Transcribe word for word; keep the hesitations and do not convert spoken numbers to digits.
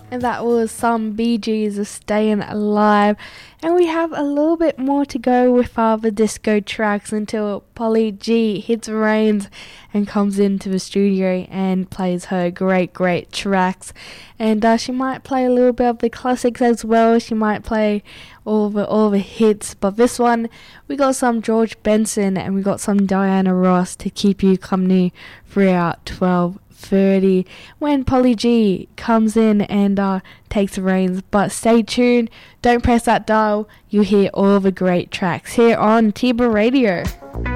And that was some Bee Gees of Staying Alive. And we have a little bit more to go with other disco tracks until Polly G hits reins and comes into the studio and plays her great, great tracks. And uh, she might play a little bit of the classics as well. She might play all the, all the hits. But this one, we got some George Benson and we got some Diana Ross to keep you company throughout twelve thirty when Polly G comes in and uh, takes the reins. But stay tuned, don't press that dial, you'll hear all the great tracks here on Tiba Radio.